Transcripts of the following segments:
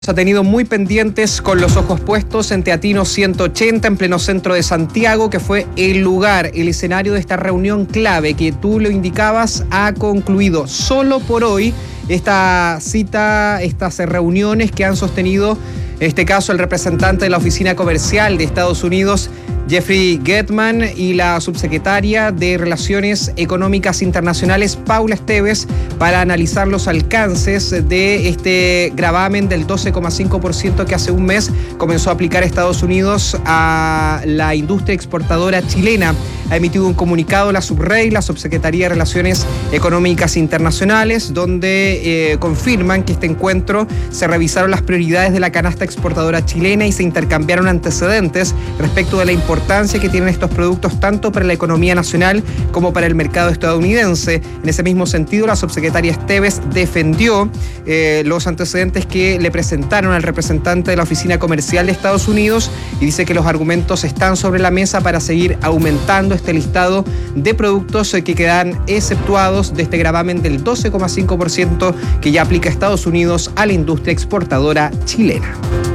Ha tenido muy pendientes con los ojos puestos en Teatino 180, en pleno centro de Santiago, que fue el lugar, el escenario de esta reunión clave que tú lo indicabas, ha concluido solo por hoy esta cita, estas reuniones que han sostenido, en este caso, el representante de la Oficina Comercial de Estados Unidos, Jeffrey Gettman, y la subsecretaria de Relaciones Económicas Internacionales, Paula Esteves, para analizar los alcances de este gravamen del 12,5% que hace un mes comenzó a aplicar Estados Unidos a la industria exportadora chilena. Ha emitido un comunicado la Subrey, la Subsecretaría de Relaciones Económicas Internacionales, donde confirman que este encuentro se revisaron las prioridades de la canasta exportadora chilena y se intercambiaron antecedentes respecto de la importancia que tienen estos productos tanto para la economía nacional como para el mercado estadounidense. En ese mismo sentido, la subsecretaria Esteves defendió los antecedentes que le presentaron al representante de la Oficina Comercial de Estados Unidos y dice que los argumentos están sobre la mesa para seguir aumentando este listado de productos que quedan exceptuados de este gravamen del 12,5% que ya aplica Estados Unidos a la industria exportadora chilena.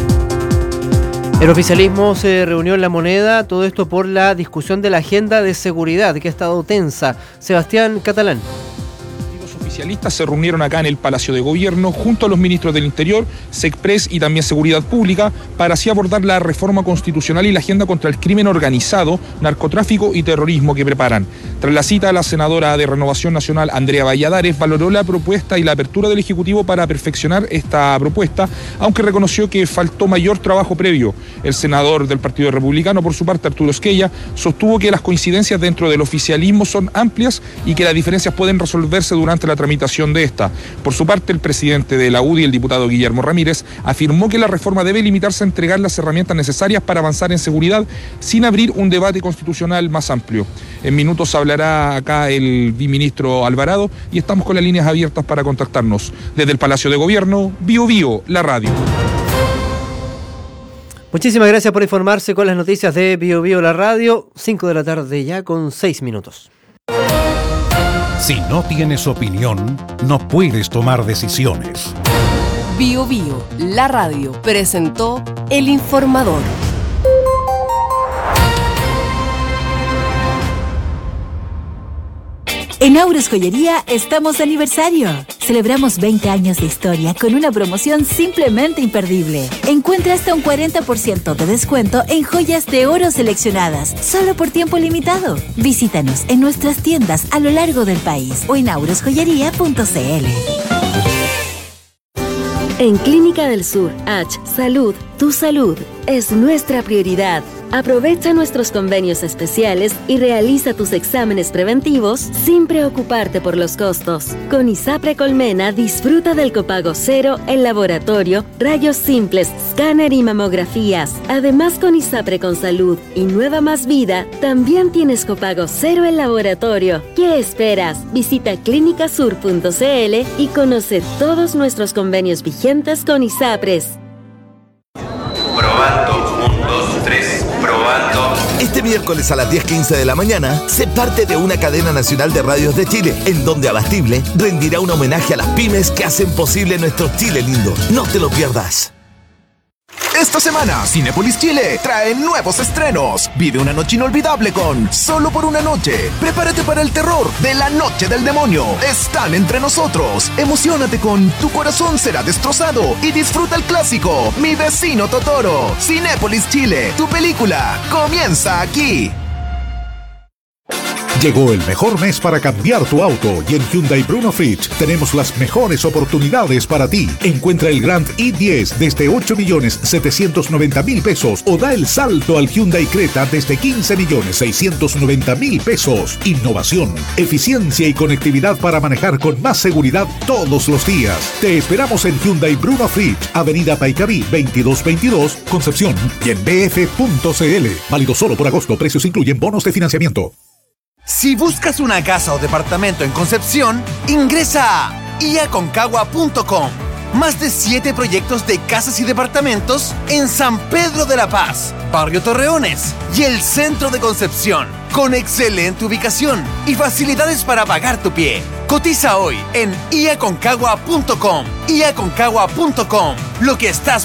El oficialismo se reunió en La Moneda, todo esto por la discusión de la agenda de seguridad que ha estado tensa. Sebastián Catalán. Los oficialistas se reunieron acá en el Palacio de Gobierno junto a los ministros del Interior, SECPRES y también Seguridad Pública para así abordar la reforma constitucional y la agenda contra el crimen organizado, narcotráfico y terrorismo que preparan. Tras la cita, la senadora de Renovación Nacional, Andrea Valladares, valoró la propuesta y la apertura del Ejecutivo para perfeccionar esta propuesta, aunque reconoció que faltó mayor trabajo previo. El senador del Partido Republicano, por su parte, Arturo Esquella, sostuvo que las coincidencias dentro del oficialismo son amplias y que las diferencias pueden resolverse durante la tramitación de esta. Por su parte, el presidente de la UDI, el diputado Guillermo Ramírez, afirmó que la reforma debe limitarse a entregar las herramientas necesarias para avanzar en seguridad sin abrir un debate constitucional más amplio. En minutos hablará acá el viceministro Alvarado y estamos con las líneas abiertas para contactarnos. Desde el Palacio de Gobierno, Bio Bio, la radio. Muchísimas gracias por informarse con las noticias de Bio Bio, la radio. 5 de la tarde ya con 6 minutos. Si no tienes opinión, no puedes tomar decisiones. Bio Bio, la radio, presentó El Informador. En Aures Joyería estamos de aniversario. Celebramos 20 años de historia con una promoción simplemente imperdible. Encuentra hasta un 40% de descuento en joyas de oro seleccionadas, solo por tiempo limitado. Visítanos en nuestras tiendas a lo largo del país o en auresjoyería.cl. En Clínica del Sur, H Salud, tu salud es nuestra prioridad. Aprovecha nuestros convenios especiales y realiza tus exámenes preventivos sin preocuparte por los costos. Con ISAPRE Colmena disfruta del copago cero en laboratorio, rayos simples, escáner y mamografías. Además, con ISAPRE con Salud y Nueva Más Vida, también tienes copago cero en laboratorio. ¿Qué esperas? Visita clinicasur.cl y conoce todos nuestros convenios vigentes con ISAPRES. Probando, 1, 2, 3, probando. Este miércoles a las 10:15 de la mañana, sé parte de una cadena nacional de radios de Chile, en donde Abastible rendirá un homenaje a las pymes que hacen posible nuestro Chile lindo. No te lo pierdas. Esta semana, Cinépolis Chile trae nuevos estrenos. Vive una noche inolvidable con Solo por una noche. Prepárate para el terror de La Noche del Demonio. Están entre nosotros. Emociónate con Tu corazón será destrozado y disfruta el clásico Mi vecino Totoro. Cinépolis Chile, tu película comienza aquí. Llegó el mejor mes para cambiar tu auto y en Hyundai Bruno Fritz tenemos las mejores oportunidades para ti. Encuentra el Grand i10 desde 8.790.000 pesos o da el salto al Hyundai Creta desde 15.690.000 pesos. Innovación, eficiencia y conectividad para manejar con más seguridad todos los días. Te esperamos en Hyundai Bruno Fritz, Avenida Paicabí 2222, Concepción y en bf.cl. Válido solo por agosto. Precios incluyen bonos de financiamiento. Si buscas una casa o departamento en Concepción, ingresa a iaconcagua.com. Más de 7 proyectos de casas y departamentos en San Pedro de la Paz, Barrio Torreones y el centro de Concepción, con excelente ubicación y facilidades para pagar tu pie. Cotiza hoy en iaconcagua.com. iaconcagua.com. lo que estás